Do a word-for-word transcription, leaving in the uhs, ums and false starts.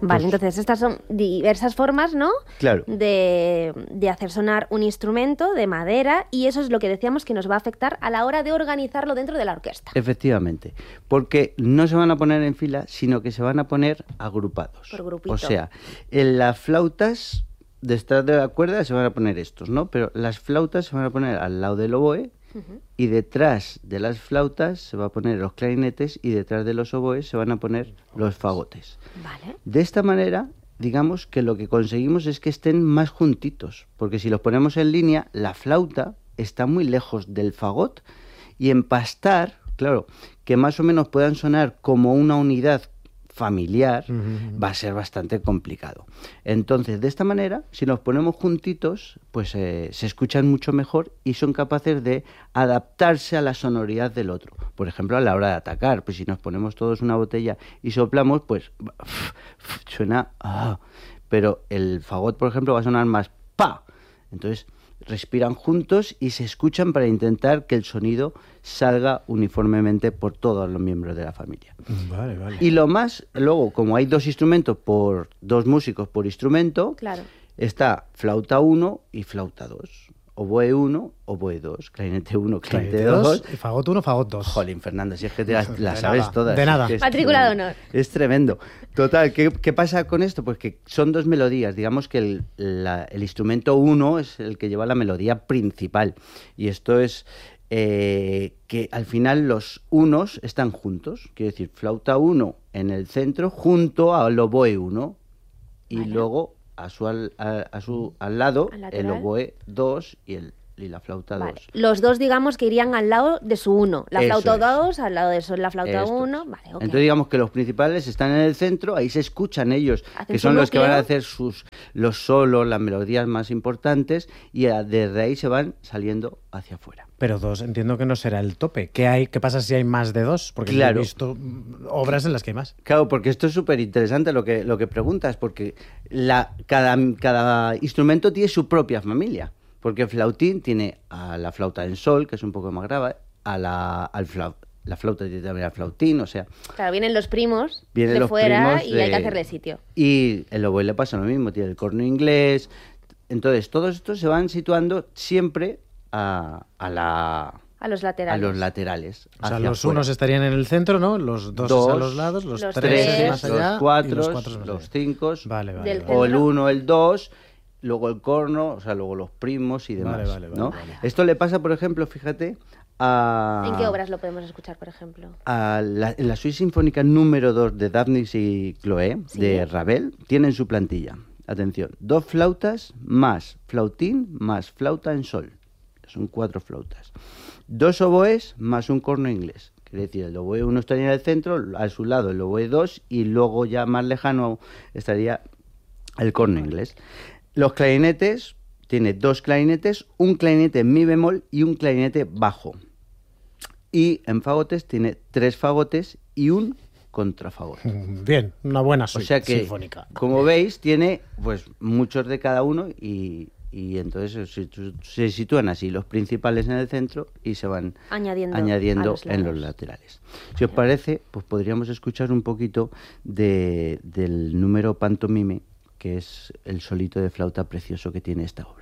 Vale, pues, entonces estas son diversas formas, ¿no? Claro. De, de hacer sonar un instrumento de madera, y eso es lo que decíamos que nos va a afectar a la hora de organizarlo dentro de la orquesta. Efectivamente, porque no se van a poner en fila, sino que se van a poner agrupados. Por grupito. O sea, en las flautas, detrás de la cuerda se van a poner estos, ¿no? Pero las flautas se van a poner al lado del oboe, uh-huh. y detrás de las flautas se va a poner los clarinetes y detrás de los oboes se van a poner los fagotes. Vale. De esta manera, digamos que lo que conseguimos es que estén más juntitos, porque si los ponemos en línea, la flauta está muy lejos del fagot y empastar, claro, que más o menos puedan sonar como una unidad familiar, uh-huh. va a ser bastante complicado. Entonces, de esta manera, si nos ponemos juntitos, pues eh, se escuchan mucho mejor y son capaces de adaptarse a la sonoridad del otro. Por ejemplo, a la hora de atacar, pues si nos ponemos todos una botella y soplamos, pues suena... Ah, pero el fagot, por ejemplo, va a sonar más pa. Entonces, respiran juntos y se escuchan para intentar que el sonido salga uniformemente por todos los miembros de la familia. Vale, vale. Y lo más, luego, como hay dos instrumentos por dos músicos por instrumento, claro. está flauta uno y flauta dos. Oboe uno, oboe dos, clarinete uno, clarinete dos. Fagot uno, fagot dos. Jolín, Fernando, si es que te las, las sabes nada, todas. De nada. Es Matrícula de honor. Es tremendo. Total, ¿qué, ¿qué pasa con esto? Pues que son dos melodías. Digamos que el, la, el instrumento uno es el que lleva la melodía principal. Y esto es eh, que al final los unos están juntos. Quiere decir, flauta uno en el centro junto al oboe uno. Y vale. luego... A su, al, a, a su al lado al el oboe dos y, el, y la flauta dos. Vale. Los dos, digamos, que irían al lado de su uno. La Eso flauta es. dos, al lado de eso, la flauta uno. Vale, okay. Entonces, digamos que los principales están en el centro, ahí se escuchan ellos, Hacen que son núcleo? los que van a hacer sus los solos, las melodías más importantes, y a, desde ahí se van saliendo hacia afuera. Pero dos, entiendo que no será el tope. ¿Qué hay? ¿Qué pasa si hay más de dos? Porque claro. yo he visto obras en las que hay más. Claro, porque esto es súper interesante lo que, lo que preguntas, porque la, cada, cada instrumento tiene su propia familia. Porque el flautín tiene a la flauta en sol, que es un poco más grave, a la, al flau, la flauta tiene también al flautín, o sea... Claro, vienen los primos vienen de los fuera primos y de, hay que hacerle sitio. Y el oboe le pasa lo mismo, tiene el corno inglés. Entonces, todos estos se van situando siempre a, a la... A los laterales. A los laterales. O sea, los afuera. Unos estarían en el centro, ¿no? Los dos, dos a los lados, los, los tres, tres más allá, los cuatro, los, cuatro más los allá. cinco, vale, vale, vale. o el uno, el dos, luego el corno, o sea, luego los primos y demás. Vale, vale, vale, ¿no? vale. Esto le pasa, por ejemplo, fíjate, a... ¿En qué obras lo podemos escuchar, por ejemplo? A la, en la suite sinfónica número dos de Daphnis y Chloé, ¿sí? de Ravel, tienen su plantilla. Atención, dos flautas más flautín más flauta en sol. Son cuatro flautas. Dos oboes más un corno inglés. Quiere decir, el oboe uno estaría en el centro, a su lado el oboe dos y luego ya más lejano estaría el corno inglés. Los clarinetes, tiene dos clarinetes, un clarinete en mi bemol y un clarinete bajo. Y en fagotes tiene tres fagotes y un contrafagot. Bien, una buena suite o sea que, sinfónica. Como veis, tiene pues muchos de cada uno y... Y entonces se, se sitúan así los principales en el centro y se van añadiendo, añadiendo los en los laterales. Si os parece, pues podríamos escuchar un poquito de, del número pantomime, que es el solito de flauta precioso que tiene esta obra.